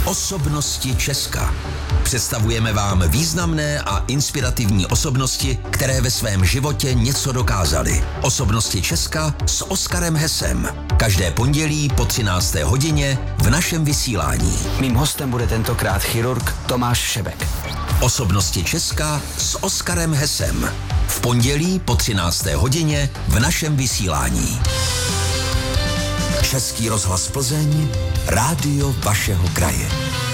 Osobnosti Česka. Představujeme vám významné a inspirativní osobnosti, které ve svém životě něco dokázaly. Osobnosti Česka s Oskarem Hesem. Každé pondělí po 13. hodině v našem vysílání. Mým hostem bude tentokrát chirurg Tomáš Šebek. Osobnosti Česka s Oskarem Hesem. V pondělí po 13. hodině v našem vysílání. Český rozhlas Plzeň, rádio vašeho kraje.